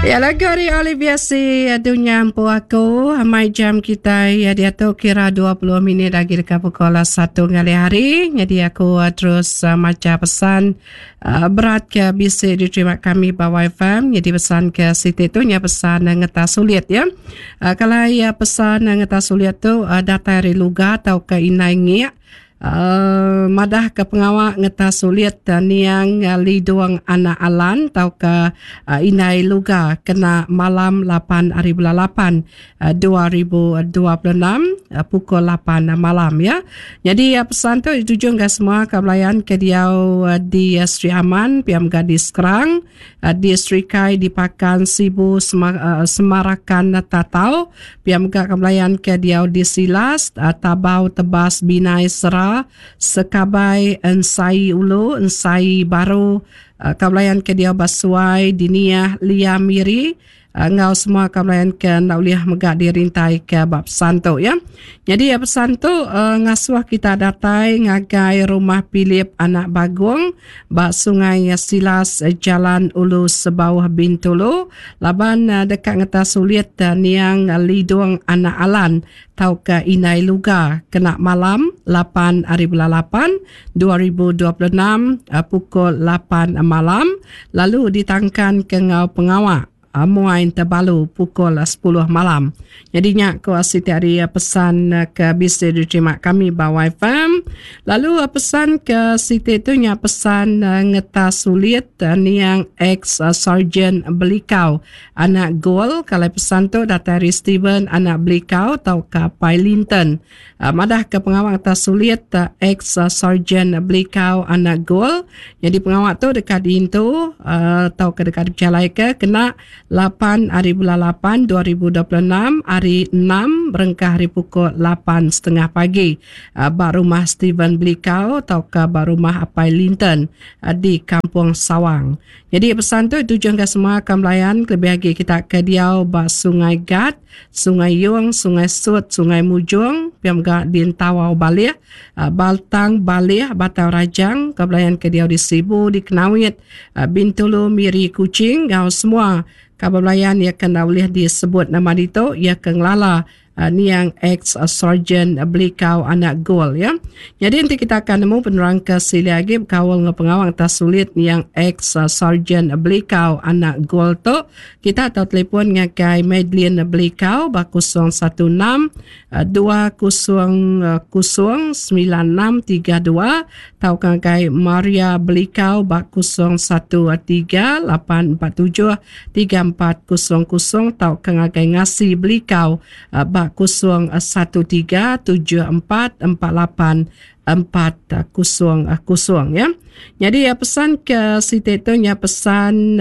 Ya lagu hari Olivia si dunia ampu aku. Mai jam kita ya dia tu kira 20 minit lagi dekat pukul 1 kali hari. Jadi aku terus baca pesan berat ke bisik diterima kami bawah FM. Jadi pesan ke Siti tu nya pesan ngetas sulit ya. Kalau ya pesan ngetas sulit tu data dari luga atau ke inai ngiak. Madah ke pengawak ngetas sulit niang liduang anak alan tau ke inai luga kena malam 8 hari bulan 8 2026 pukul 8 malam ya. Jadi pesan tu dituju ke semua kebelayan ke diau di Sri Aman piam gadis Kerang di Sri Kai di Pakan Sibu Semarakan Tatau piam kebelayan ke diau di Silas Tabau Tebas Binai Sera Sekabai Ensai Ulu Ensai Baru Kabelayan ke dia Basuai Diniah Lia Miri ngau semua kabelayan ke nak uliah megak dirintai ke bab santo ya. Jadi ya pesan tu ngasuh kita datai ngagai rumah Pilip anak Bagong bak Sungai Silas Jalan Ulu Sebawah Bintulu laban dekat ngetas sulit niang liduang anak alan tau ke inai luga kena malam 8 hari bulan 8 2026 pukul 8 malam lalu ditangkan ke ngau pengawak Muain Terbalu pukul 10 malam. Jadinya ko Siti hari pesan ke bisik diterima kami bawah FM. Lalu pesan ke Siti tu nya pesan ngetas sulit niang ex Sergeant Belikau anak Gol. Kalau pesan tu dari Steven anak Belikau tau ke Pai Linton. Madah ke pengawak ngetas sulit ex Sergeant Belikau anak Gol. Jadi pengawak tu dekat Intu tau ke dekat Jalai ke kena 8 hari bulan 8 2026 hari 6 berengkah hari pukul 8.30 pagi bak rumah Steven Belikau atau ke bak rumah Apai Linton di Kampung Sawang. Jadi pesan tu tujuan ke semua kemelayan lebih lagi kita ke diau bak Sungai Gat, Sungai Yung, Sungai Sut, Sungai Mujung piam ga di Tawau Balih, Baltang Balih, Batau Rajang, kemelayan ke diau di Sibu, di Kenawit, Bintulu, Miri, Kuching, gau semua kabelayan ia kena boleh disebut nama itu ia kenglala niang ex Sergeant Belikau anak Gol ya. Jadi nanti kita akan nemu penerang ke sili lagi kawal ngepengawang tas sulit niang ex Sergeant Belikau anak Gol tu kita atau telefon ngakai Madeline Belikau ba 016 200 9632 tau ngakai Maria Belikau ba 013 847 3400 tau ngakai Ngasi Belikau ba 013744840 ya. Jadi ya pesan ke Siti tu ya pesan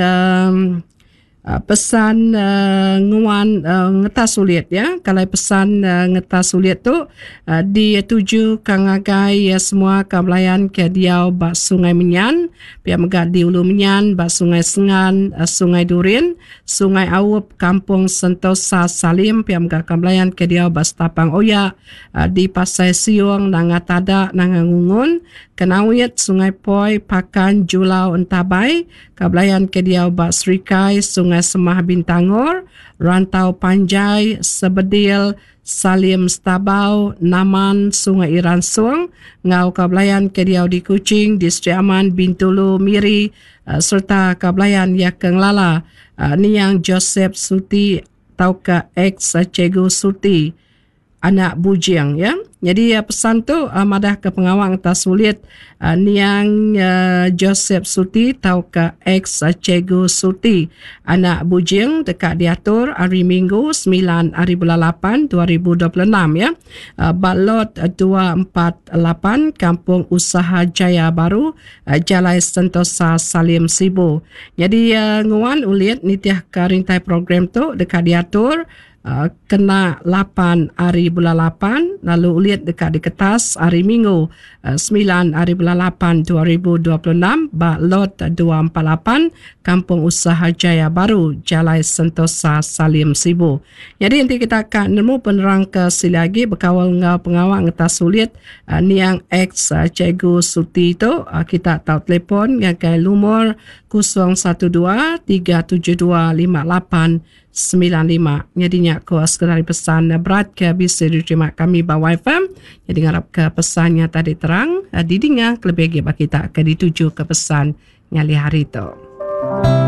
nguan ngetas sulit ya. Kalau pesan ngetas sulit tu dituju kangagai ya semua kabelayan ke diau bak Sungai Menyan, pia megak di Ulu Menyan, bak Sungai Sengan, Sungai Durin, Sungai Awup, Kampung Sentosa Salim, pia megak kabelayan ke diau bak Setapang Oyak, di Pasai Siung, Nangatada, Nangangungun, Kenawit, Sungai Poi, Pakan, Julau, Entabai, kabelayan ke diau bak Serikai, Sungai Semah Bintangor, Rantau Panjai, Sebedil, Salim Stabau, Naman, Sungai Iransung, ngau kabelayan ke diau di Kuching, Distrik Aman, Bintulu, Miri, serta kabelayan Yakeng Lala, niang Joseph Suti, tau ke ex Cikgu Suti, anak Bujing ya. Jadi pesan tu madah ke pengawang tas sulit niang Joseph Suti tau ke ex Cikgu Suti anak Bujing dekat diatur hari Minggu 9 hari bulan 8 2026 ya. Balot 248 Kampung Usaha Jaya Baru Jalai Sentosa Salim Sibu. Jadi nguan ulit nitiah ke rintai program tu dekat diatur kena 8 hari bulan 8, lalu ulit dekat di kertas hari Minggu 9 hari bulan 8 2026, bak lot 248 Kampung Usaha Jaya Baru, Jalai Sentosa, Salim Sibu. Jadi nanti kita akan nemu penerang ke sili lagi berkawal dengan pengawal ngetas sulit Niang X Cikgu Suti itu. Kita tahu telefon yang ke lumur 012-372-5895. Jadinya aku sekadar pesan berat ke bisa diterima kami bawa FM. Jadi ngarap ke pesannya tadi terang didengar lebih lagi kita ke dituju ke pesan nyali hari itu.